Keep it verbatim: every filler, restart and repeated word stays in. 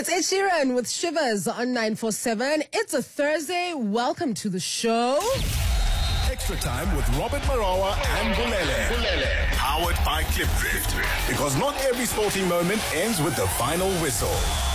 It's Ed Sheeran with Shivers on nine four seven. It's a Thursday. Welcome to the show. Extra time with Robert Marawa and Bulele. Bulele. Powered by Clipdrift. Because not every sporting moment ends with the final whistle.